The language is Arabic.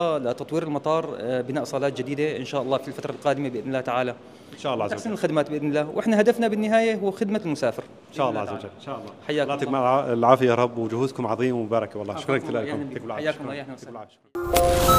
لتطوير المطار، بناء صالات جديدة إن شاء الله في الفترة القادمة بإذن الله تعالى، ان شاء الله عز تحسين وجل. الخدمات بإذن الله، وإحنا هدفنا بالنهاية هو خدمة المسافر ان شاء الله عز وجل. ان شاء الله. حياكم الله يعطيكم الله. العافيه يا رب، وجهودكم عظيم ومباركه والله. شكرا كثير لكم. حياكم الله، يا أهلا بكم. حياكم الله، يا أهلا وسهلا.